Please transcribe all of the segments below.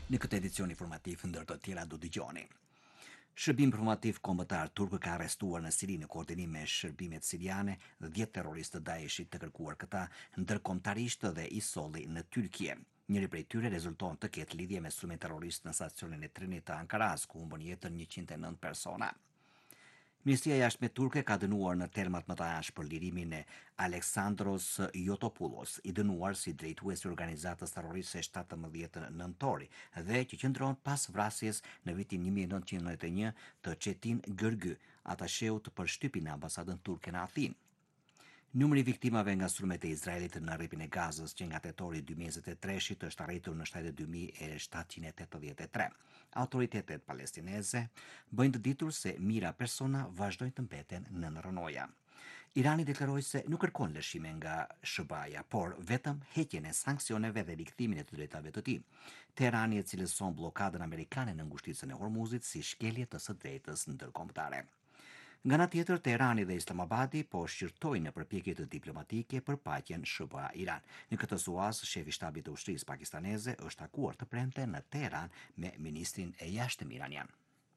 Në këtë edicion informativ ndër të tjera do dëgjoni. Shërbim informativ kombëtar turk ka arrestuar në Siri në koordinim me shërbimet siriane dhe 10 terroristë të Daeshit të kërkuar këta ndërkombëtarisht dhe i solli në Tyrkie. Njëri prej tyre rezulton të ketë lidhje me sulmin terrorist në stacionin e trenit të Ankaras, ku humbën jetën 109 persona. Ministria e Jashtme turke ka dënuar në termat më të ashtë për lirimin e Alexandros Yotopoulos, i dënuar si drejtues i organizatës terroriste 17 nëntori dhe që qëndron pas vrasjes në vitin 1991 të Çetin Gërgy, atasheut për shtypin në ambasadën turke në Athinë. Numri i viktimave nga sulmet e Izraelit në rrepin e Gazës që nga tetori 2023 është arritur në 72.783. Autoritetet palestineze bëjnë të ditur se mira persona vazhdojnë të mbeten në rënoja. Irani deklaroi se nuk kërkon lëshime nga SBA-ja, por vetëm heqjen e sanksioneve dhe rikthimin e të drejtave të tij. Teherani e cilëson bllokadën amerikane në ngushticën e Hormuzit si shkelje të së drejtës ndërkombëtare. Nga ana tjetër, Teherani dhe Islamabadi po shqyrtojnë në përpjekje të diplomatike për paqen SBA-Iran. Në këtë suaz, shefi i shtabit të ushtrisë pakistaneze është takuar të premte në Teheran me ministrin e jashtëm iranian.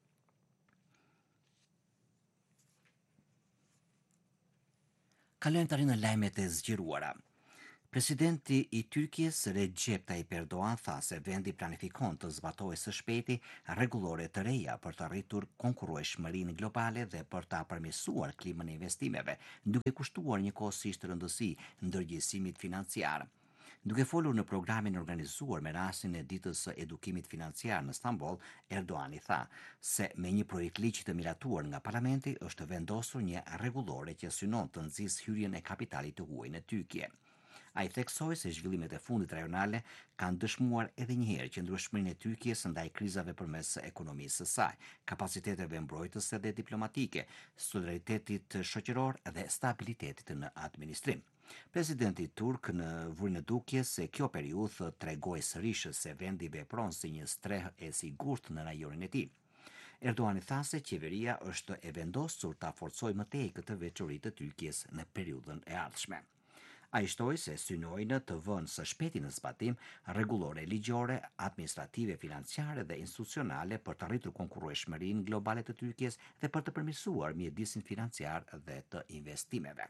Kalojmë tani në lajmet e zgjeruara. Presidenti i Tyrkisë Recep Tayyip Erdogan tha se vendi planifikon të zbatojë së shpejti rregullore të reja për të arritur konkurrueshmërinë globale dhe për ta përmirësuar klimën e investimeve, duke kushtuar njëkohësisht rëndësi ndërgjegjësimit financiar. Duke folur në programin organizuar me rastin e ditës së edukimit financiar në Stamboll, Erdogan i tha se me një projekt ligj të miratuar nga parlamenti është vendosur një rregullore që synon të nxjisë hyrjen e kapitalit të huaj në Tyrkie. A i theksoi se zhvillimet e fundit rajonale kanë dëshmuar edhe njëherë qëndrueshmërinë e Tyrkisë ndaj krizave përmes ekonomisë së saj, kapasiteteve mbrojtëse dhe diplomatike, solidaritetit shoqëror dhe stabilitetit në administrim. Presidenti turk në vuri në dukje se kjo periudhë tregoi sërish se vendi vepron si një streh e sigurt në rajonin e tij. Erdogan tha se qeveria është e vendosur ta forcojë më tej këtë veçori të Tyrkisë në periudhën e ardhshme. A i shtoi se synojnë të vënë së shpejti në zbatim rregullore ligjore, administrative, financiare dhe institucionale për të arritur konkurrueshmërinë globale të Tyrkisë dhe për të përmirësuar mjedisin financiar dhe të investimeve.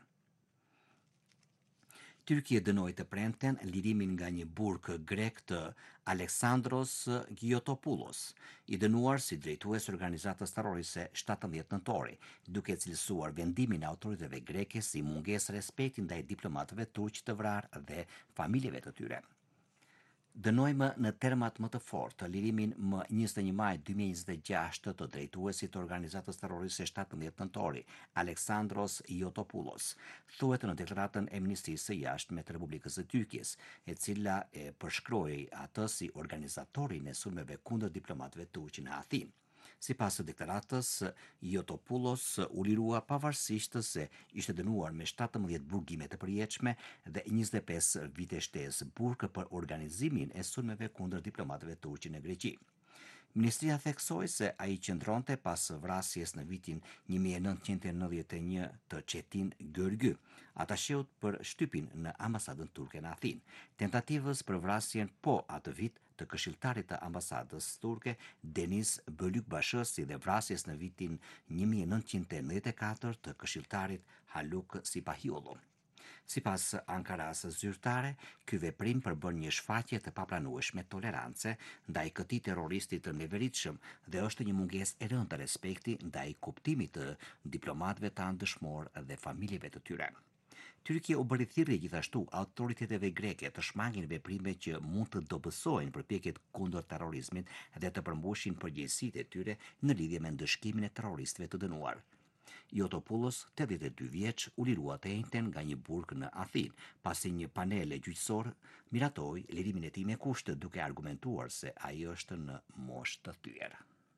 Tyrkia dënoi të premten lirimin nga një burg grek të Alexandros Giotopoulos, i dënuar si drejtues organizatës terroriste 17 nëntori, duke cilësuar vendimin e autoriteteve greke si mungesë respekti ndaj diplomatëve turq të vrarë dhe familjeve të tyre. Dënojmë në termat më të fortë lirimin më 21 maj 2026 të drejtuesit të organizatës terroriste 17 nëntori, Alexandros Yotopoulos, thuhet në deklaratën e Ministrisë së Jashtme të Republikës së Tyrkisë, e cila e përshkroi atë si organizatorin e sulmeve kundër diplomatëve turq në Athinë. Sipas së deklaratës, Yotopoulos u lirua pavarësisht se ishte dënuar me 17 burgime të përjetshme dhe 25 vite shtesë burg për organizimin e sulmeve kundër diplomatëve turq në Greqi. Ministria theksoi se ai qëndronte pas vrasjes në vitin 1991 të Çetin Gërgy, atasheut për shtypin në ambasadën turke në Athinë. Tentativës për vrasjen po atë vit të këshilltarit të ambasadës turke Deniz Bölükbaşı dhe vrasjes në vitin 1994 të këshilltarit Haluk Sipahiollu. Sipas Ankaras zyrtare, ky veprim përbën një shfaqje të papranueshme tolerance ndaj këtij terroristi të neveritshëm dhe është një mungesë e rëndë respekti ndaj kuptimit të diplomatëve tanë dëshmor dhe familjeve të tyre. Tyrkia u bëri thirrje gjithashtu autoriteteve greke të shmangin veprime që mund të dobësojnë përpjekjet kundër terrorizmit dhe të përmbushin përgjegjësitë e tyre në lidhje me ndëshkimin e terroristëve të dënuar. Yotopoulos, 82 vjeç, u lirua të njëjtën nga një burg në Athinë, pasi një panel gjyqësor miratoi lirimin e tij me kusht, duke argumentuar se ai është në moshë të thyer.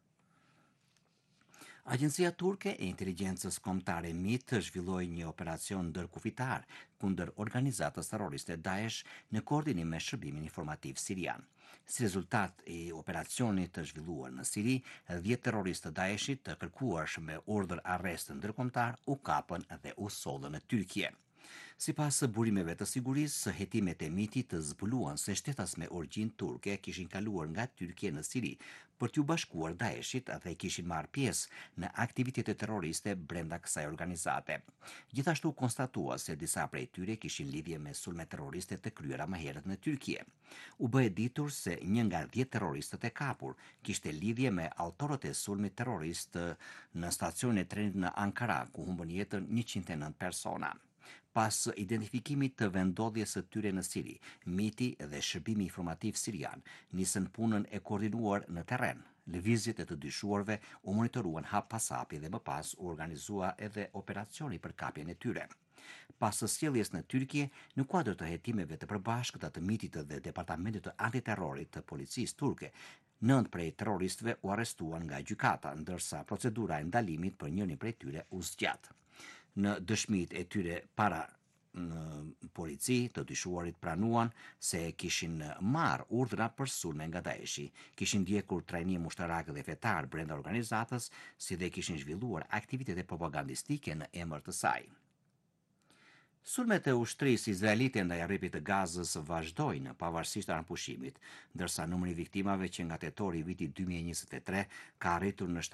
Agjencia turke e inteligjencës kombëtare MIT zhvilloi një operacion ndërkufitar kundër organizatës terroriste Daesh në koordinim me shërbimin informativ sirian. Si rezultat i operacionit të zhvilluar në Siri, 10 terroristë të Daeshit të kërkuar me urdhër arrest ndërkombëtar u kapën dhe u sollën në Tyrkie. Sipas burimeve të sigurisë, hetimet e mitit të zbuluan se shtetas me origjinë turke kishin kaluar nga Tyrkia në Siri për t'u bashkuar Daeshit dhe kishin marrë pjesë në aktivitete terroriste brenda kësaj organizate. Gjithashtu konstatua se disa prej tyre kishin lidhje me sulme terroriste të kryera më herët në Tyrkie. U bë e ditur se një nga 10 terroristët e kapur kishte lidhje me autorët e sulmit terrorist në stacionin e trenit në Ankara, ku humbën jetën 109 persona. Pas identifikimit të vendodhjes së tyre në Siri, MIT-i dhe Shërbimi Informativ Sirian nisën punën e koordinuar në terren. Lëvizjet e të dyshuarve u monitoruan hap pas hapi dhe më pas u organizua edhe operacioni për kapjen e tyre. Pas së sjelljes në Tyrkie, në kuadër të hetimeve të përbashkëta të MIT-it dhe Departamentit të Antiterrorit të Policisë turke, 9 prej terroristëve u arrestuan nga gjykata, ndërsa procedura e ndalimit për njërin prej tyre u zgjat. Në dëshmit e tyre para në polici të dyshuarit pranuan se kishin marrë urdhra për sulme nga Daeshi, kishin ndjekur trajnim ushtarak dhe fetar brenda organizatës, si dhe kishin zhvilluar aktivitete propagandistike në emër të saj. Sulmet e ushtrisë izraelite ndaj rrepit të Gazës vazhdojnë pavarësisht anëpushimit, ndërsa numri i viktimave që nga tetori i vitit 2023 ka arritur në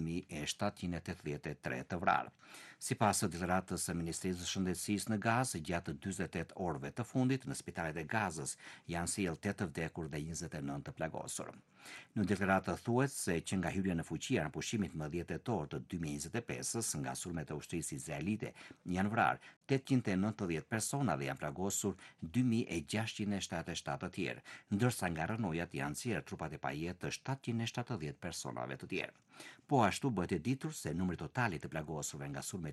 72.783 të vrarë. Sipas deklaratës së Ministrisë së Shëndetësisë në Gazë, gjatë 48 orëve të fundit në spitalet e Gazës janë sjellë 8 të vdekur dhe 29 të plagosur. Në deklaratë thuhet se që nga hyrja në fuqi e anëpushimit më 10 tetor të 2025-s nga sulmet e ushtrisë izraelite janë vrarë 890 persona dhe janë plagosur 2677 të tjerë, ndërsa nga rënojat janë nxjerrë trupat e pajet të 770 personave të tjerë. Po ashtu bëhet e ditur se numri total i të plagosurve nga sulmet